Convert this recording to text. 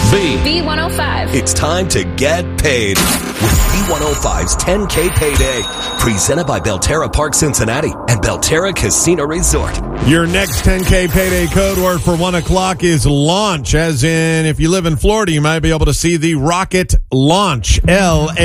B105. It's time to get paid with B105's 10K Payday. Presented by Belterra Park Cincinnati and Belterra Casino Resort. Your next 10K Payday code word for 1 o'clock is launch, as in if you live in Florida, you might be able to see the rocket launch. LA.